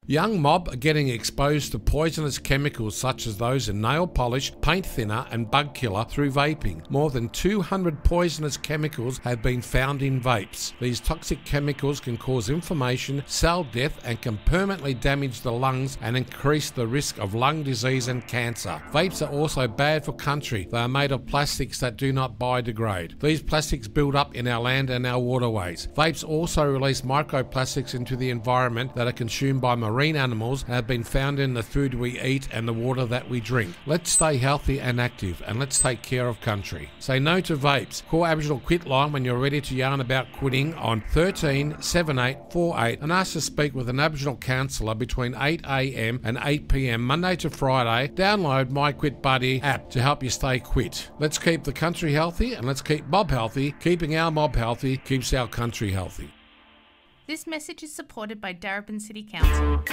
Young mob are getting exposed to poisonous chemicals such as those in nail polish, paint thinner and bug killer through vaping. More than 200 poisonous chemicals have been found in vapes. These toxic chemicals can cause inflammation, cell death and can permanently damage the lungs and increase the risk of lung disease and cancer. Vapes are also bad for country. They are made of plastics that do not biodegrade. These plastics build up in our land and our waterways. Vapes also release microplastics into the environment that are consumed by marine animals and have been found in the food we eat and the water that we drink. Let's stay healthy and active, and let's take care of country. Say no to vapes. Call Aboriginal Quit Line when you're ready to yarn about quitting on 13 7848 and ask to speak with an Aboriginal counsellor between 8 a.m. and 8 p.m. Monday to Friday. Download My Quit Buddy app to help you stay quit. Let's keep the country healthy and let's keep mob healthy. Keeping our mob healthy keeps our country healthy. This message is supported by Darebin City Council.